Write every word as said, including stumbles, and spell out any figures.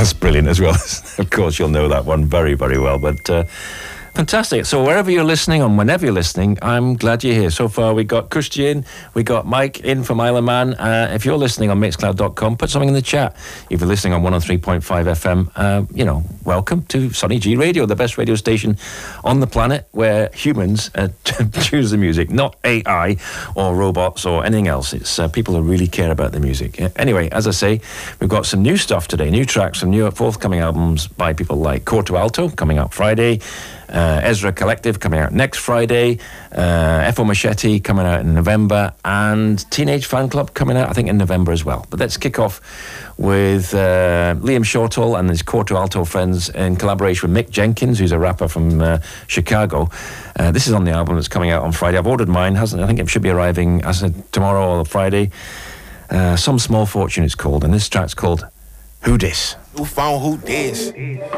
That's brilliant as well. Of course, you'll know that one very, very well. But uh, fantastic. So wherever you're listening and whenever you're listening, I'm glad you're here. So far, we got Christian, we got Mike in from Isle of Man. Uh, if you're listening on mixcloud dot com, put something in the chat. If you're listening on one oh three point five F M, uh, you know, welcome to Sonny G Radio, the best radio station on the planet where humans uh, choose the music, not A I or robots or anything else. It's uh, people who really care about the music. Anyway, as I say, we've got some new stuff today, new tracks, some new forthcoming albums by people like Corto Alto coming out Friday, uh, Ezra Collective coming out next Friday, uh, F O Machete coming out in November, and Teenage Fan Club coming out, I think, in November as well. But let's kick off with uh, Liam Shortall and his Corto Alto friends in collaboration with Mick Jenkins, who's a rapper from uh, Chicago. Uh, this is on the album that's coming out on Friday. I've ordered mine, hasn't I think it should be arriving as a, tomorrow or Friday. Uh, Some Small Fortune it's called, and this track's called Who Dis. Who found who dis?